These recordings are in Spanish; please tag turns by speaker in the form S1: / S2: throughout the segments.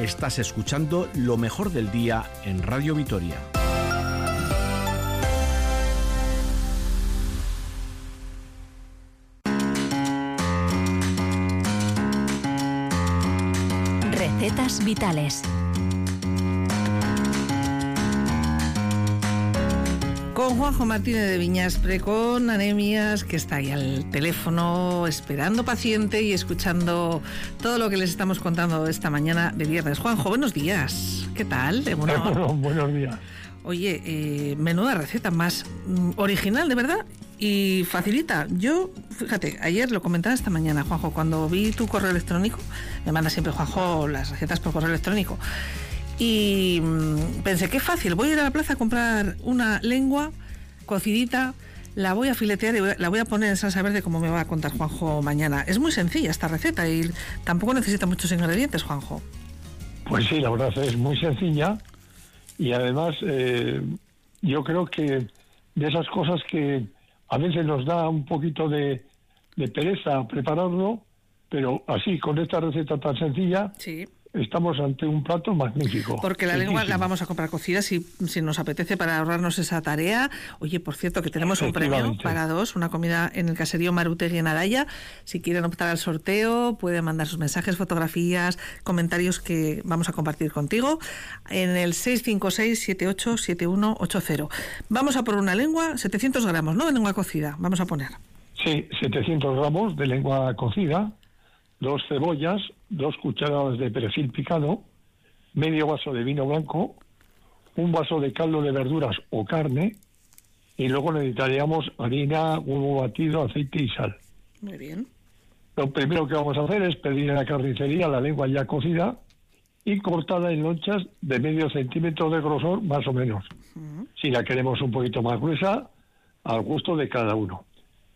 S1: Estás escuchando lo mejor del día en Radio Vitoria.
S2: Recetas vitales.
S3: Con Juanjo Martínez de Viñaspre, con anemias, que está ahí al teléfono esperando paciente y escuchando todo lo que les estamos contando esta mañana de viernes. Juanjo, buenos días. ¿Qué tal?
S4: Bueno, buenos días.
S3: Oye, menuda receta más original, de verdad, y facilita. Yo, fíjate, ayer lo comentaba esta mañana, Juanjo, cuando vi tu correo electrónico, me manda siempre Juanjo las recetas por correo electrónico, y pensé, qué fácil, voy a ir a la plaza a comprar una lengua cocidita, la voy a filetear y la voy a poner en salsa verde, como me va a contar Juanjo mañana. Es muy sencilla esta receta y tampoco necesita muchos ingredientes, Juanjo.
S4: Pues sí, la verdad es muy sencilla y además yo creo que de esas cosas que a veces nos da un poquito de pereza prepararlo, pero así, con esta receta tan sencilla,
S3: sí,
S4: estamos ante un plato magnífico.
S3: Porque la lengua la vamos a comprar cocida si nos apetece, para ahorrarnos esa tarea. Oye, por cierto, que tenemos un premio para dos, una comida en el caserío Marutegui en Araya. Si quieren optar al sorteo, pueden mandar sus mensajes, fotografías, comentarios que vamos a compartir contigo en el 656-787180. Vamos a por una lengua, 700 gramos, ¿no?, de lengua cocida, vamos a poner.
S4: Sí, 700 gramos de lengua cocida, 2 cebollas, 2 cucharadas de perejil picado, medio vaso de vino blanco, un vaso de caldo de verduras o carne, y luego necesitaríamos harina, huevo batido, aceite y sal.
S3: Muy bien.
S4: Lo primero que vamos a hacer es pedir en la carnicería la lengua ya cocida y cortada en lonchas de medio centímetro de grosor, más o menos. Si la queremos un poquito más gruesa, al gusto de cada uno.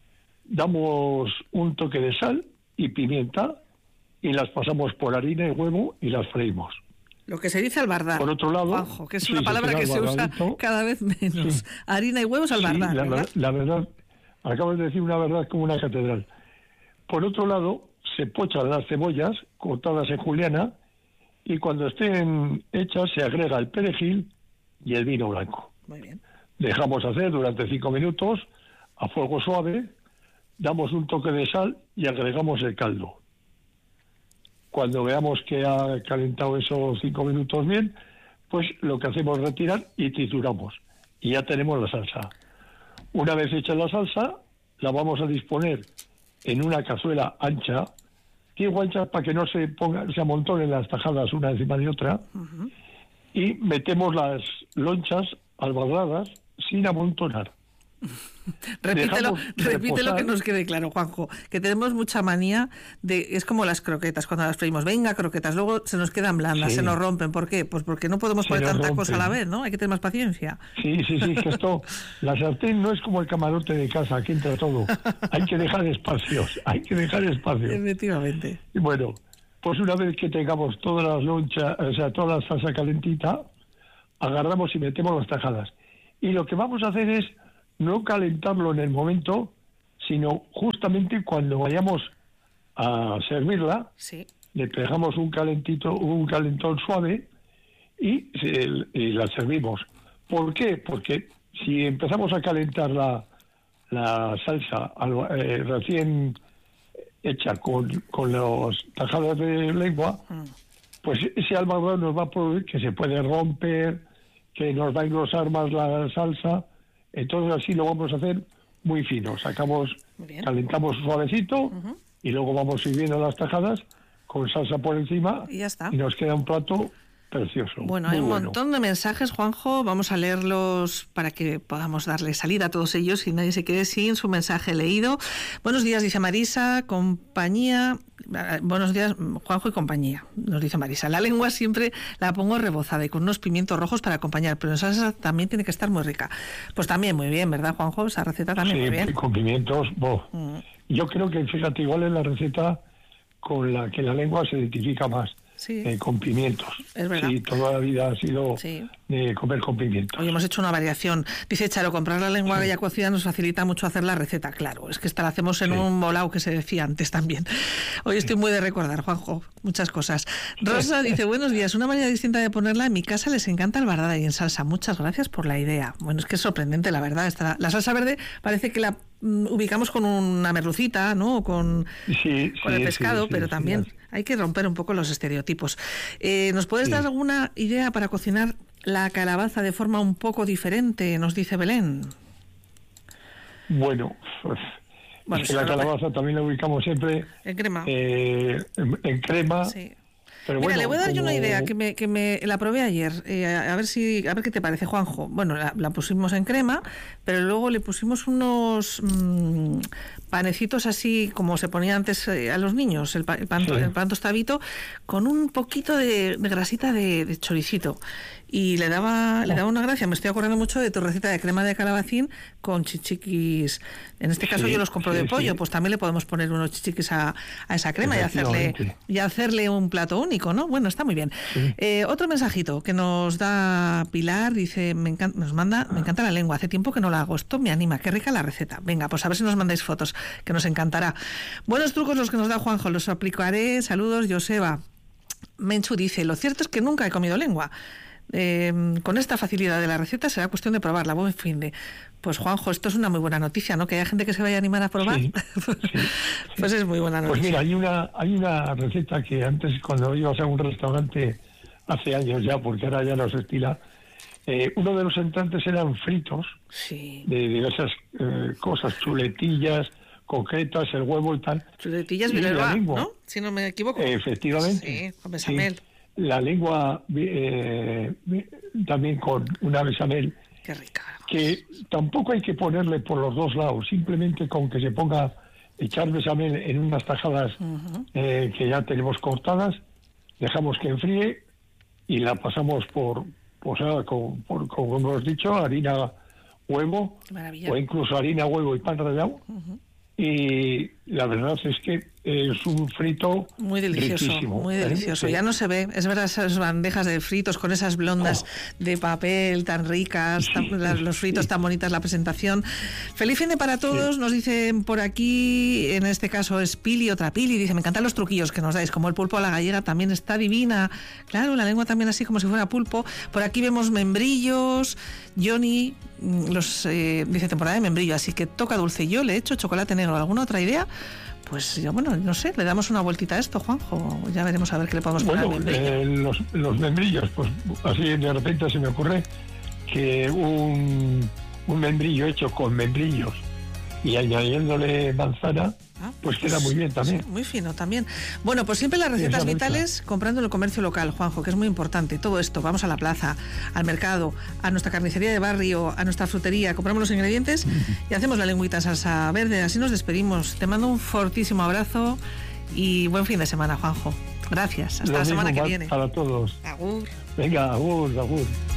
S4: Damos un toque de sal y pimienta y las pasamos por harina y huevo y las freímos.
S3: Lo que se dice albardar.
S4: Por otro lado,
S3: Juanjo, que es una palabra que se usa cada vez menos. Sí. Harina y huevos albardar.
S4: Sí, la verdad, acabas de decir una verdad como una catedral. Por otro lado, se pochan las cebollas cortadas en juliana y cuando estén hechas se agrega el perejil y el vino blanco.
S3: Muy bien.
S4: Dejamos hacer durante 5 minutos a fuego suave, damos un toque de sal y agregamos el caldo. Cuando veamos que ha calentado esos 5 minutos bien, pues lo que hacemos es retirar y trituramos. Y ya tenemos la salsa. Una vez hecha la salsa, la vamos a disponer en una cazuela ancha. Digo ancha para que no se amontonen las tajadas una encima de otra. Uh-huh. Y metemos las lonchas albardadas sin amontonar.
S3: Repítelo que nos quede claro, Juanjo, que tenemos mucha manía es como las croquetas, cuando las freímos, venga croquetas, luego se nos quedan blandas, sí, se nos rompen. ¿Por qué? Pues porque no podemos poner tanta cosa a la vez, ¿no? Hay que tener más paciencia.
S4: Sí, que esto, la sartén no es como el camarote de casa, que entra todo. Hay que dejar espacios.
S3: Efectivamente.
S4: Y bueno, pues una vez que tengamos todas las lonchas, o sea, toda la salsa calentita, agarramos y metemos las tajadas. Y lo que vamos a hacer es no calentarlo en el momento, sino justamente cuando vayamos a servirla,
S3: sí,
S4: le pegamos un calentón suave y la servimos. ¿Por qué? Porque si empezamos a calentar la salsa recién hecha con las tajadas de lengua, pues ese albardar nos va a producir que se puede romper, que nos va a engrosar más la salsa. Entonces así lo vamos a hacer muy fino. Calentamos suavecito, uh-huh, y luego vamos sirviendo las tajadas con salsa por encima
S3: y ya está.
S4: Y nos queda un plato precioso.
S3: Bueno, hay un montón de mensajes, Juanjo. Vamos a leerlos para que podamos darle salida a todos ellos y nadie se quede sin su mensaje leído. Buenos días, dice Marisa, compañía. Buenos días, Juanjo y compañía, nos dice Marisa. La lengua siempre la pongo rebozada y con unos pimientos rojos para acompañar, pero en salsa también tiene que estar muy rica. Pues también muy bien, ¿verdad, Juanjo? Esa receta también muy bien.
S4: Sí, con pimientos, Yo creo que, fíjate, igual es la receta con la que la lengua se identifica más. con pimientos.
S3: Es verdad.
S4: Sí, toda la vida ha sido de comer con pimientos.
S3: Hoy hemos hecho una variación. Dice Charo, comprar la lengua ya cocida nos facilita mucho hacer la receta. Claro, es que esta la hacemos en un bolao que se decía antes también. Hoy estoy muy de recordar, Juanjo, muchas cosas. Rosa dice, buenos días, una manera distinta de ponerla, en mi casa les encanta el bardada y en salsa. Muchas gracias por la idea. Bueno, es que es sorprendente, la verdad. La salsa verde parece que la ubicamos con una merlucita, ¿no? Con el pescado, pero también hay que romper un poco los estereotipos. ¿Nos puedes dar alguna idea para cocinar la calabaza de forma un poco diferente? Nos dice Belén.
S4: Bueno, es que la calabaza también la ubicamos siempre
S3: en crema.
S4: En crema. Sí. Pero
S3: mira,
S4: bueno,
S3: le voy a dar yo una idea que me la probé ayer, a ver qué te parece, Juanjo. Bueno, la pusimos en crema, pero luego le pusimos unos panecitos así como se ponía antes a los niños, el pan tostadito, con un poquito de grasita de choricito. Y le daba una gracia. Me estoy acordando mucho de tu receta de crema de calabacín con chichiquis. En este caso yo los compro de pollo, pues también le podemos poner unos chichiquis a esa crema y hacerle un plato único, ¿no? Bueno, está muy bien. Sí. Otro mensajito que nos da Pilar, dice, me encanta la lengua, hace tiempo que no la hago, esto me anima, qué rica la receta. Venga, pues a ver si nos mandáis fotos, que nos encantará. Buenos trucos los que nos da Juanjo, los aplicaré. Saludos, Joseba. Menchu dice, lo cierto es que nunca he comido lengua. Con esta facilidad de la receta será cuestión de probarla. Buen fin de. Pues Juanjo, esto es una muy buena noticia, ¿no? Que haya gente que se vaya a animar a probar. Sí. Pues es muy buena noticia.
S4: Pues mira, hay una receta que antes, cuando ibas a un restaurante hace años ya, porque ahora ya no se estila, uno de los entrantes eran fritos de diversas cosas, chuletillas, coquetas, el huevo y tal.
S3: Chuletillas Vilerva, ¿no? Si no me equivoco.
S4: Efectivamente.
S3: Sí, con bechamel.
S4: Sí. La lengua también con una bechamel.
S3: Qué rica.
S4: Que tampoco hay que ponerle por los dos lados, simplemente con que se ponga, echar bechamel en unas tajadas que ya tenemos cortadas, dejamos que enfríe y la pasamos como hemos dicho, harina, huevo, o incluso harina, huevo y pan rallado. Y la verdad es que es un frito
S3: muy delicioso,
S4: riquísimo,
S3: muy delicioso. Ya no se ve, es verdad, esas bandejas de fritos con esas blondas de papel tan ricas, los fritos tan bonitas, la presentación. Feliz fin de para todos, nos dicen por aquí, en este caso es Pili, otra Pili, dice, me encantan los truquillos que nos dais, como el pulpo a la gallega también está divina. Claro, la lengua también así como si fuera pulpo. Por aquí vemos membrillos, Johnny, dice temporada de membrillo, así que toca dulce. Yo le he hecho chocolate negro. ¿Alguna otra idea? Pues yo, bueno, no sé, le damos una vueltita a esto, Juanjo. Ya veremos a ver qué le podemos poner al membrillo.
S4: Los membrillos, pues así de repente se me ocurre que un membrillo hecho con membrillos y añadiéndole manzana, pues queda muy bien también.
S3: Sí, muy fino también. Bueno, pues siempre las recetas vitales comprando en el comercio local, Juanjo, que es muy importante. Todo esto, vamos a la plaza, al mercado, a nuestra carnicería de barrio, a nuestra frutería, compramos los ingredientes y hacemos la lengüita en salsa verde. Así nos despedimos. Te mando un fortísimo abrazo y buen fin de semana, Juanjo. Gracias. Hasta la semana que viene.
S4: Para todos.
S3: Agur.
S4: Venga, agur.